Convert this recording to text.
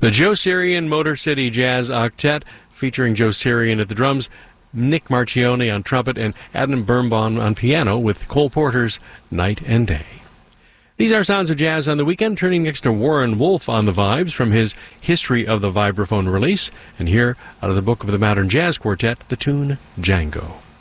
The Joe Sirian Motor City Jazz Octet, featuring Joe Sirian at the drums, Nick Marchione on trumpet, and Adam Birnbaum on piano, with Cole Porter's Night and Day. These are Sounds of Jazz on the Weekend, turning next to Warren Wolf on the vibes from his History of the Vibraphone release, and here, out of the Book of the Modern Jazz Quartet, the tune Django.